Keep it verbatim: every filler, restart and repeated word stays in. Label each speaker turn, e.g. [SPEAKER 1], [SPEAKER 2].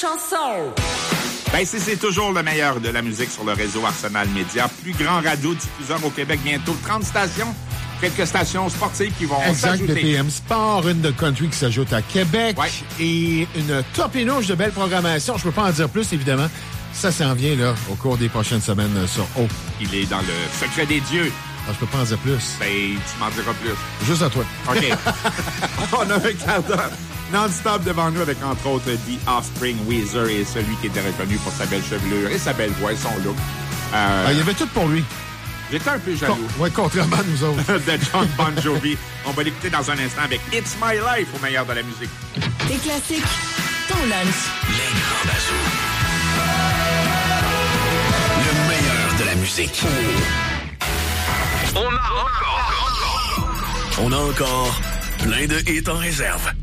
[SPEAKER 1] chanson.
[SPEAKER 2] Ben, c'est, c'est toujours le meilleur de la musique sur le réseau Arsenal Média. Plus grand radio-diffuseur au Québec, bientôt trente stations. Quelques stations sportives qui vont
[SPEAKER 3] exact,
[SPEAKER 2] s'ajouter.
[SPEAKER 3] Exact, de T M Sport, une de country qui s'ajoute à Québec.
[SPEAKER 2] Ouais.
[SPEAKER 3] Et une top énouche de belle programmation. Je peux pas en dire plus, évidemment. Ça s'en vient là au cours des prochaines semaines sur O.
[SPEAKER 2] Il est dans le secret des dieux.
[SPEAKER 3] Ah, je peux pas en dire plus.
[SPEAKER 2] Ben, tu m'en diras plus.
[SPEAKER 3] Juste à toi.
[SPEAKER 2] OK. On a un quart d'heure non-stop devant nous avec, entre autres, The Offspring, Weezer et celui qui était reconnu pour sa belle chevelure et sa belle voix et son look. Euh,
[SPEAKER 3] ah, il y avait tout pour lui.
[SPEAKER 2] J'étais un peu jaloux.
[SPEAKER 3] Con- ouais, contrairement à nous autres.
[SPEAKER 2] de John Bon Jovi. On va l'écouter dans un instant avec It's My Life au meilleur de la musique.
[SPEAKER 1] Tes classiques, ton lunch.
[SPEAKER 4] Les grands bazous. Le meilleur de la musique. On a encore, on a encore plein de hits en réserve.